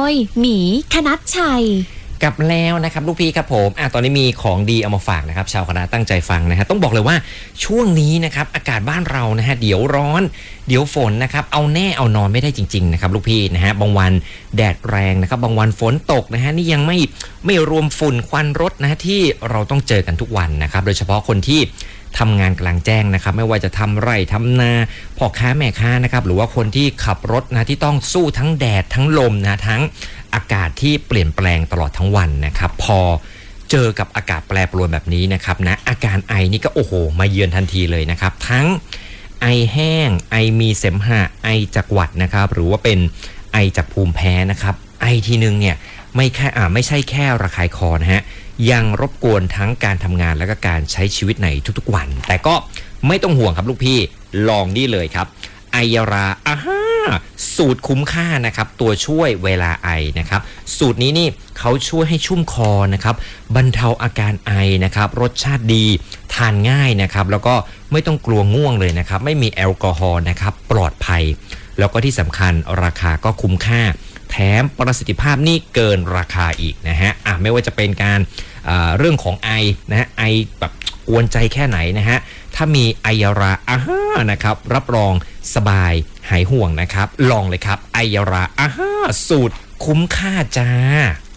ยหมีคณัชชัยกลับแล้วนะครับลูกพี่ครับผมตอนนี้มีของดีเอามาฝากนะครับชาวคณะตั้งใจฟังนะฮะต้องบอกเลยว่าช่วงนี้นะครับอากาศบ้านเรานะฮะเดี๋ยวร้อนเดี๋ยวฝนนะครับเอาแน่เอานอนไม่ได้จริงๆนะครับลูกพี่นะฮะบางวันแดดแรงนะครับบางวันฝนตกนะฮะนี่ยังไม่รวมฝุ่นควันรถนะฮะที่เราต้องเจอกันทุกวันนะครับโดยเฉพาะคนที่ทำงานกลางแจ้งนะครับไม่ว่าจะทำไร่ทำนาพ่อค้าแม่ค้านะครับหรือว่าคนที่ขับรถนะที่ต้องสู้ทั้งแดดทั้งลมนะทั้งอากาศที่เปลี่ยนแปลงตลอดทั้งวันนะครับพอเจอกับอากาศแปรปรวนแบบนี้นะครับนะอาการไอนี่ก็โอ้โหมาเยือนทันทีเลยนะครับทั้งไอแห้งไอมีเสมหะไอจากหวัดนะครับหรือว่าเป็นไอจากภูมิแพ้นะครับไอทีนึงเนี่ยไม่ใช่แค่ระคายคอนะฮะยังรบกวนทั้งการทำงานและก็การใช้ชีวิตในทุกๆวันแต่ก็ไม่ต้องห่วงครับลูกพี่ลองนี่เลยครับไอยาราสูตรคุ้มค่านะครับตัวช่วยเวลาไอนะครับสูตรนี้นี่เขาช่วยให้ชุ่มคอนะครับบรรเทาอาการไอนะครับรสชาติดีทานง่ายนะครับแล้วก็ไม่ต้องกลัวง่วงเลยนะครับไม่มีแอลกอฮอล์นะครับปลอดภัยแล้วก็ที่สำคัญราคาก็คุ้มค่าแถมประสิทธิภาพนี่เกินราคาอีกนะฮะไม่ว่าจะเป็นการเรื่องของไอนะฮะไอแบบกวนใจแค่ไหนนะฮะถ้ามีไอยารานะครับรับรองสบายหายห่วงนะครับลองเลยครับไอยาราสูตรคุ้มค่าจ้า